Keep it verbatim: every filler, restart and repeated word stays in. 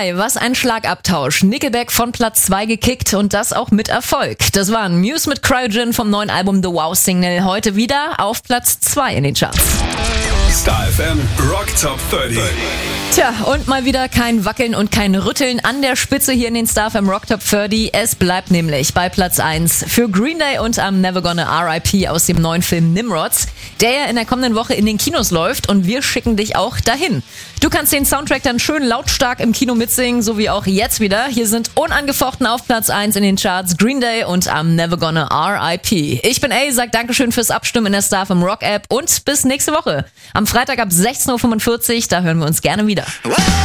drei, was ein Schlagabtausch. Nickelback von Platz zwei gekickt und das auch mit Erfolg. Das waren Muse mit Cryogen vom neuen Album The Wow Signal. Heute wieder auf Platz zwei in den Charts. Star F M Rock Top dreißig. Tja, und mal wieder kein Wackeln und kein Rütteln an der Spitze hier in den Star F M Rock Top dreißig. Es bleibt nämlich bei Platz eins für Green Day und I'm Never Gonna R I P aus dem neuen Film Nimrods, der ja in der kommenden Woche in den Kinos läuft und wir schicken dich auch dahin. Du kannst den Soundtrack dann schön lautstark im Kino mitsingen, so wie auch jetzt wieder. Hier sind unangefochten auf Platz eins in den Charts Green Day und I'm Never Gonna R I P. Ich bin A, sag Dankeschön fürs Abstimmen in der Star F M Rock App und bis nächste Woche. Am Freitag ab sechzehn Uhr fünfundvierzig, da hören wir uns gerne wieder.